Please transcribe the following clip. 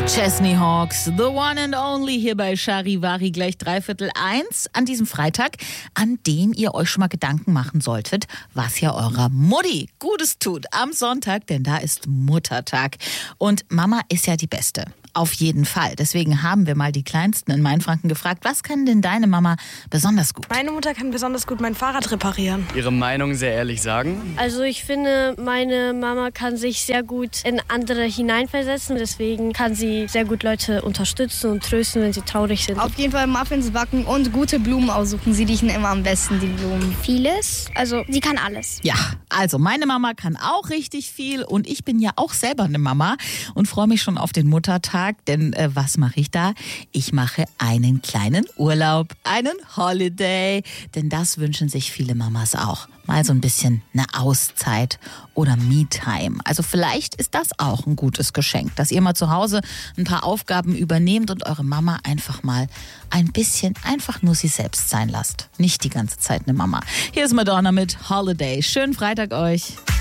Chesney Hawks, the one and only hier bei Charivari gleich 1:15 an diesem Freitag, an dem ihr euch schon mal Gedanken machen solltet, was ja eurer Mutti Gutes tut am Sonntag, denn da ist Muttertag. Und Mama ist ja die Beste. Auf jeden Fall. Deswegen haben wir mal die Kleinsten in Mainfranken gefragt, was kann denn deine Mama besonders gut? Meine Mutter kann besonders gut mein Fahrrad reparieren. Ihre Meinung sehr ehrlich sagen? Also ich finde, meine Mama kann sich sehr gut in andere hineinversetzen. Deswegen kann sie sehr gut Leute unterstützen und trösten, wenn sie traurig sind. Auf jeden Fall Muffins backen und gute Blumen aussuchen. Sie riechen immer am besten, die Blumen. Vieles. Also sie kann alles. Ja, also meine Mama kann auch richtig viel und ich bin ja auch selber eine Mama und freue mich schon auf den Muttertag. Denn was mache ich da? Ich mache einen kleinen Urlaub, einen Holiday. Denn das wünschen sich viele Mamas auch. Mal so ein bisschen eine Auszeit oder Me-Time. Also vielleicht ist das auch ein gutes Geschenk, dass ihr mal zu Hause ein paar Aufgaben übernehmt und eure Mama einfach mal ein bisschen einfach nur sie selbst sein lasst. Nicht die ganze Zeit eine Mama. Hier ist Madonna mit Holiday. Schönen Freitag euch.